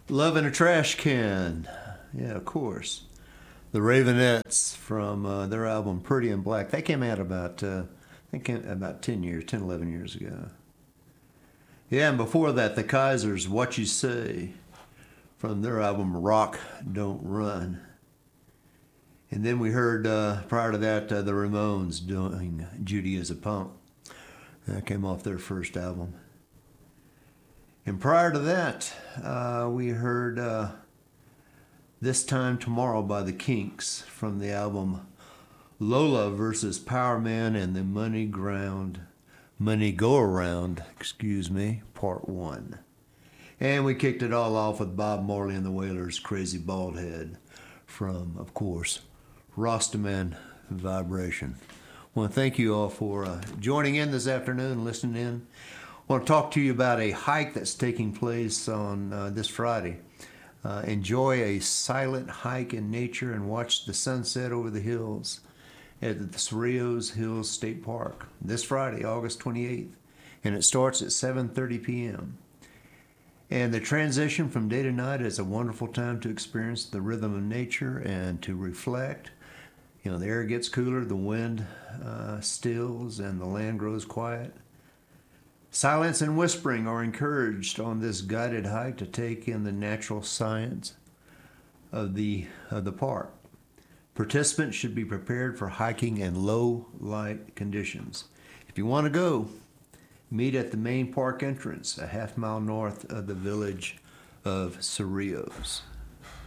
Love in a Trash Can. Yeah, of course. The Ravenettes from their album Pretty in Black. They came out about 10 years, 10, 11 years ago. Yeah, and before that, the Kaisers, What You Say, from their album Rock Don't Run. And then we heard, prior to that, the Ramones doing Judy is a Punk. That came off their first album. And prior to that, we heard This Time Tomorrow by the Kinks from the album Lola versus Power Man and the Money Go Around, Part 1. And we kicked it all off with Bob Marley and the Wailers' Crazy Bald Head from, of course, Rastaman Vibration. I want to thank you all for joining in this afternoon, listening in. I want to talk to you about a hike that's taking place on this Friday. Enjoy a silent hike in nature and watch the sunset over the hills at the Cerrillos Hills State Park this Friday, August 28th. And it starts at 7:30 p.m. And the transition from day to night is a wonderful time to experience the rhythm of nature and to reflect. You know, the air gets cooler, the wind stills, and the land grows quiet. Silence and whispering are encouraged on this guided hike to take in the natural science of the park. Participants should be prepared for hiking in low light conditions. If you want to go, meet at the main park entrance, a half mile north of the village of Cerrillos.